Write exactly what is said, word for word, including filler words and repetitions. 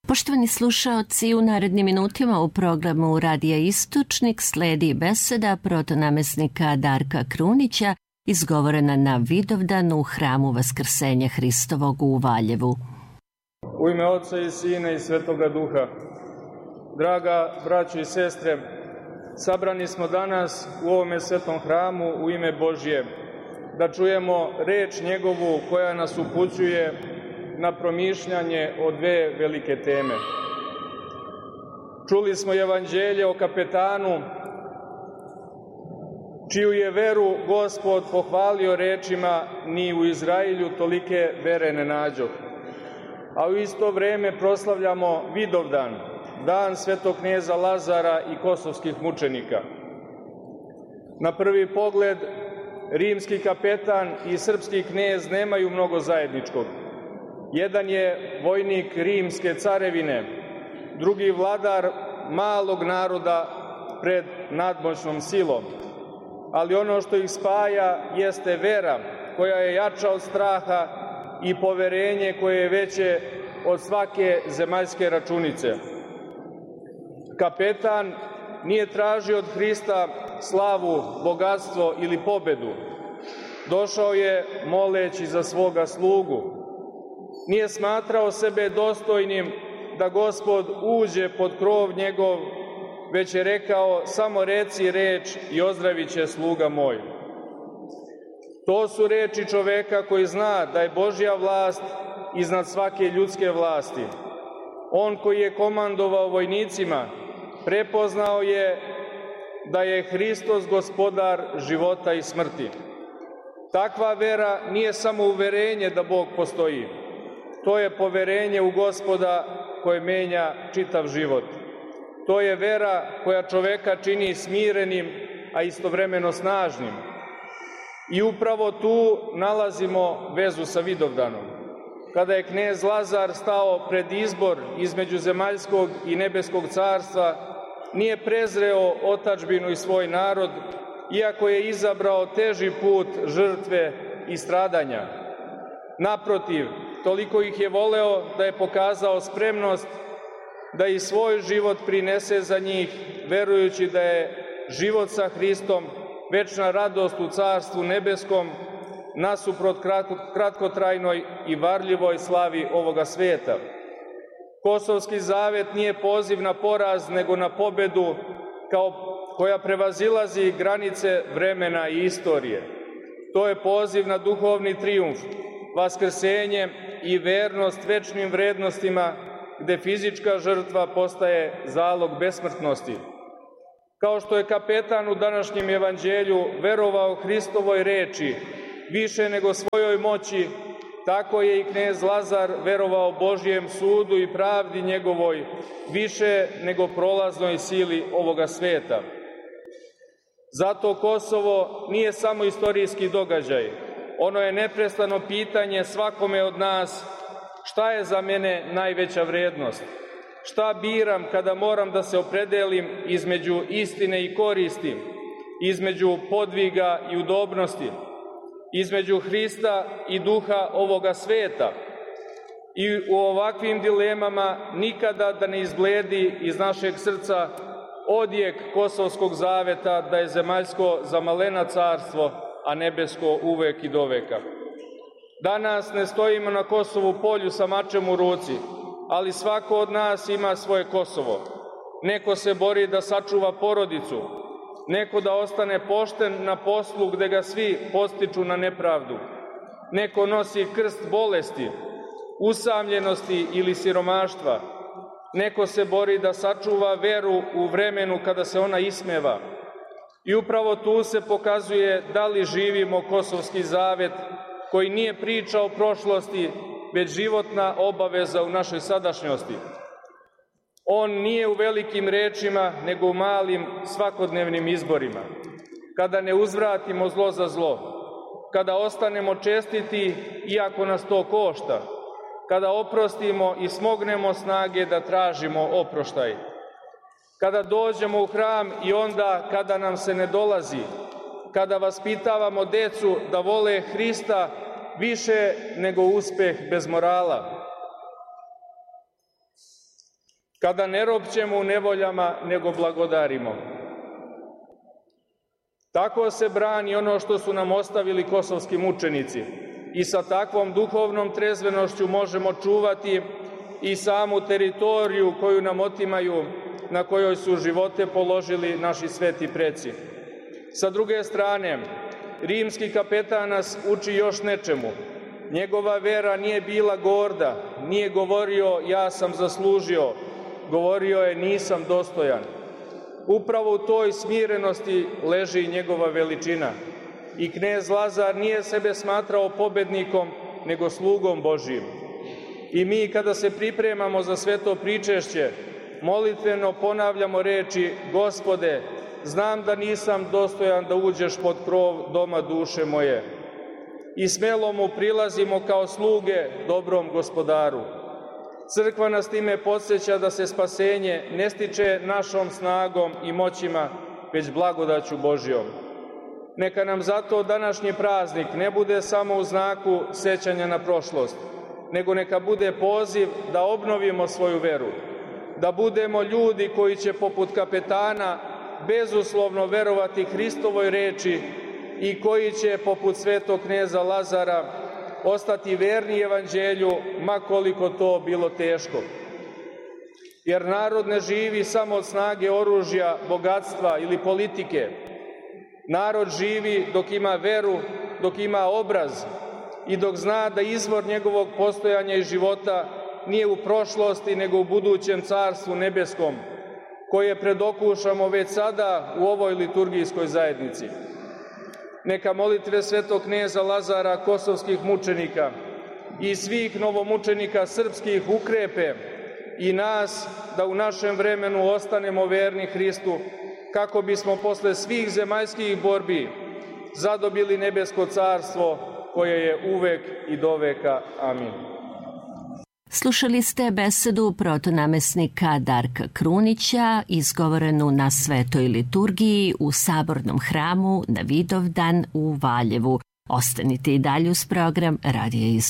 Poštovani slušaoci, u narednim minutima u programu Radija Istočnik sledi beseda protonamesnika Darka Krunića izgovorena na Vidovdanu u hramu Vaskrsenja Hristovog u Valjevu. U ime Oca i Sina i Svetoga Duha. Draga braćo i sestre, sabrani smo danas u ovome svetom hramu u ime Božje, da čujemo reč njegovu koja nas upućuje na promišljanje o dve velike teme. Čuli smo evanđelje o kapetanu, čiju je veru Gospod pohvalio rečima: ni u Izraelju tolike vere ne nađoh. A u isto vreme proslavljamo Vidovdan, dan svetog kneza Lazara i kosovskih mučenika. Na prvi pogled, rimski kapetan i srpski knez nemaju mnogo zajedničkog. Jedan je vojnik rimske carevine, drugi vladar malog naroda pred nadmoćnom silom. Ali ono što ih spaja jeste vera koja je jača od straha i poverenje koje je veće od svake zemaljske računice. Kapetan nije tražio od Hrista slavu, bogatstvo ili pobedu. Došao je moleći za svoga slugu. Nije smatrao sebe dostojnim da Gospod uđe pod krov njegov, već je rekao: samo reci reč i ozdravit će sluga moj. To su reči čoveka koji zna da je Božja vlast iznad svake ljudske vlasti. On koji je komandovao vojnicima prepoznao je da je Hristos gospodar života i smrti. Takva vera nije samo uverenje da Bog postoji. To je poverenje u Gospoda koje menja čitav život. To je vera koja čoveka čini smirenim, a istovremeno snažnim. I upravo tu nalazimo vezu sa Vidovdanom. Kada je knez Lazar stao pred izbor između zemaljskog i nebeskog carstva, nije prezreo otadžbinu i svoj narod, iako je izabrao teži put žrtve i stradanja. Naprotiv, toliko ih je voleo da je pokazao spremnost da i svoj život prinese za njih, verujući da je život sa Hristom večna radost u Carstvu nebeskom, nasuprot kratkotrajnoj i varljivoj slavi ovoga sveta. Kosovski zavet nije poziv na poraz, nego na pobedu kao koja prevazilazi granice vremena i istorije. To je poziv na duhovni trijumf, vaskrsenje i vernost večnim vrednostima, gde fizička žrtva postaje zalog besmrtnosti. Kao što je kapetan u današnjem evanđelju verovao Hristovoj reči više nego svojoj moći, tako je i knez Lazar verovao Božjem sudu i pravdi njegovoj više nego prolaznoj sili ovoga sveta. Zato Kosovo nije samo istorijski događaj. Ono je neprestano pitanje svakome od nas: šta je za mene najveća vrednost? Šta biram kada moram da se opredelim između istine i koristi, između podviga i udobnosti, između Hrista i duha ovoga sveta? I u ovakvim dilemama nikada da ne izbledi iz našeg srca odjek Kosovskog zaveta da je zemaljsko za malena carstvo, a nebesko uvek i doveka. Danas ne stojimo na Kosovu polju sa mačem u ruci, ali svako od nas ima svoje Kosovo. Neko se bori da sačuva porodicu, neko da ostane pošten na poslu gde ga svi podstiču na nepravdu. Neko nosi krst bolesti, usamljenosti ili siromaštva. Neko se bori da sačuva veru u vremenu kada se ona ismeva. I upravo tu se pokazuje da li živimo Kosovski zavet, koji nije priča o prošlosti, već životna obaveza u našoj sadašnjosti. On nije u velikim rečima, nego u malim svakodnevnim izborima. Kada ne uzvratimo zlo za zlo, kada ostanemo čestiti iako nas to košta, kada oprostimo i smognemo snage da tražimo oproštaj, kada dođemo u hram i onda kada nam se ne dolazi, kada vaspitavamo decu da vole Hrista više nego uspeh bez morala. kada ne ropćemo u nevoljama, nego blagodarimo. Tako se brani ono što su nam ostavili kosovski mučenici i sa takvom duhovnom trezvenošću možemo čuvati i samu teritoriju koju nam otimaju, na kojoj su živote položili naši sveti preci. Sa druge strane, rimski kapetan nas uči još nečemu. Njegova vera nije bila gorda, nije govorio ja sam zaslužio, govorio je nisam dostojan. Upravo u toj smirenosti leži njegova veličina. I knez Lazar nije sebe smatrao pobednikom, nego slugom Božijim. I mi kada se pripremamo za sveto pričešće, molitveno ponavljamo reči: Gospode, znam da nisam dostojan da uđeš pod krov doma duše moje. I smelo mu prilazimo kao sluge dobrom Gospodaru. Crkva nas time podsjeća da se spasenje ne stiče našom snagom i moćima, već blagodaću Božjom. Neka nam zato današnji praznik ne bude samo u znaku sećanja na prošlost, nego neka bude poziv da obnovimo svoju veru, da budemo ljudi koji će poput kapetana bezuslovno verovati Hristovoj reči i koji će poput svetog kneza Lazara ostati verni evanđelju, ma koliko to bilo teško. Jer narod ne živi samo od snage oružja, bogatstva ili politike. Narod živi dok ima veru, dok ima obraz i dok zna da izvor njegovog postojanja i života nije u prošlosti, nego u budućem carstvu nebeskom, koje predokušamo već sada u ovoj liturgijskoj zajednici. Neka molitve svetog kneza Lazara, kosovskih mučenika i svih novomučenika srpskih ukrepe i nas da u našem vremenu ostanemo verni Hristu, kako bismo posle svih zemaljskih borbi zadobili nebesko carstvo koje je uvek i do veka. Amin. Slušali ste besedu protonamesnika Darka Krunića, izgovorenu na svetoj liturgiji u Sabornom hramu na Vidovdan u Valjevu. Ostanite i dalje uz program Radija Istok.